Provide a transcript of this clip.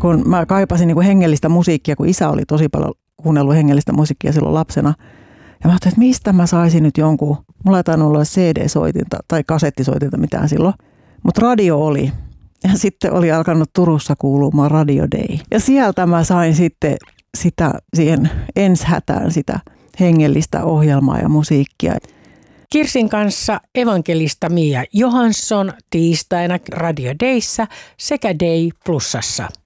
kun mä kaipasin niin kuin hengellistä musiikkia, kun isä oli tosi paljon kuunnellut hengellistä musiikkia silloin lapsena. Ja mä ajattelin, että mistä mä saisin nyt jonkun, mulla ei tainnut olla CD-soitinta tai kasettisoitinta mitään silloin, mutta radio oli. Ja sitten oli alkanut Turussa kuulumaan Radio Day. Ja sieltä mä sain sitten sitä siihen enshätään sitä hengellistä ohjelmaa ja musiikkia. Kirsin kanssa evankelista Mia Johansson tiistaina Radio Dayssä sekä Day Plusassa.